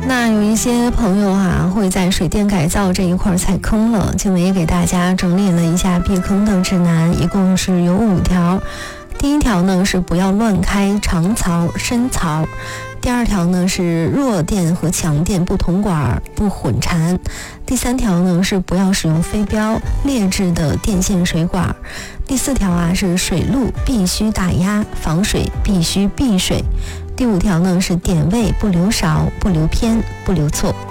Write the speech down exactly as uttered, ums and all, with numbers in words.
那有一些朋友啊会在水电改造这一块踩坑了，静伟也给大家整理了一下避坑的指南，一共是有五条。第一条呢是不要乱开长槽深槽，第二条呢是弱电和强电不同管不混缠，第三条呢是不要使用飞镖劣质的电线水管，第四条啊是水路必须打压，防水必须避水，第五条呢是点位不留勺不留偏不留错。